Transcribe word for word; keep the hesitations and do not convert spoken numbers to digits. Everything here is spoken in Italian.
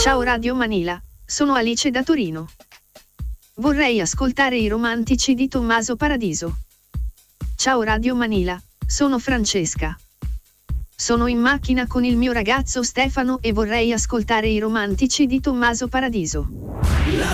Ciao Radio Manila, sono Alice da Torino. Vorrei ascoltare i romantici di Tommaso Paradiso. Ciao Radio Manila, sono Francesca. Sono in macchina con il mio ragazzo Stefano e vorrei ascoltare i romantici di Tommaso Paradiso. La